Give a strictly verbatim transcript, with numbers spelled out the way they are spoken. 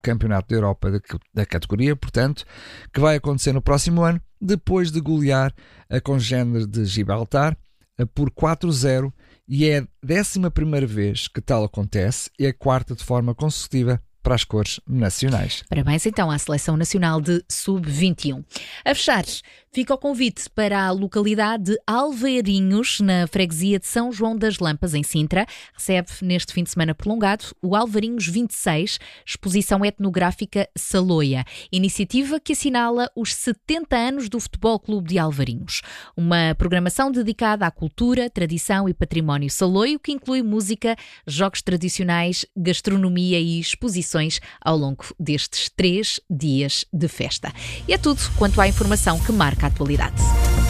Campeonato da Europa da, da categoria, portanto, que vai acontecer no próximo ano, depois de golear a congênere de Gibraltar por quatro a zero, e é a décima primeira vez que tal acontece e a quarta de forma consecutiva para as cores nacionais. Parabéns então à Seleção Nacional de sub vinte e um. A fechar, fica o convite para a localidade de Alvarinhos, na freguesia de São João das Lampas, em Sintra. Recebe neste fim de semana prolongado o Alvarinhos vinte e seis, exposição etnográfica Saloia, iniciativa que assinala os setenta anos do Futebol Clube de Alvarinhos. Uma programação dedicada à cultura, tradição e património saloio, que inclui música, jogos tradicionais, gastronomia e exposições ao longo destes três dias de festa. E é tudo quanto à informação que marca a atualidade.